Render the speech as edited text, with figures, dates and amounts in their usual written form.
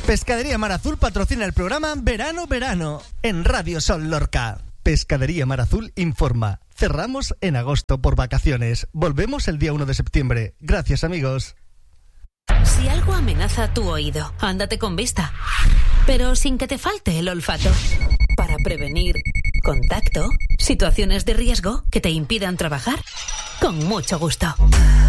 Pescadería Mar Azul patrocina el programa Verano Verano en Radio Sol Lorca. Pescadería Mar Azul informa. Cerramos en agosto por vacaciones. Volvemos el día 1 de septiembre. Gracias, amigos. Si algo amenaza tu oído, ándate con vista, pero sin que te falte el olfato. Para prevenir contacto, situaciones de riesgo que te impidan trabajar, con mucho gusto.